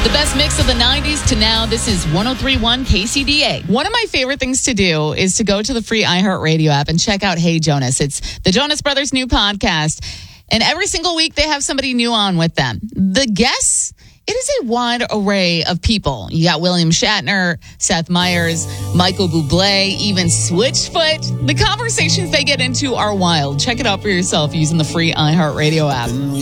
The best mix of the 90s to now. This is 103.1 KCDA. One of my favorite things to do is to go to the free iHeartRadio app and check out Hey Jonas. It's the Jonas Brothers' new podcast. And every single week they have somebody new on with them. The guests, it is a wide array of people. You got William Shatner, Seth Meyers, Michael Bublé, even Switchfoot. The conversations they get into are wild. Check it out for yourself using the free iHeartRadio app.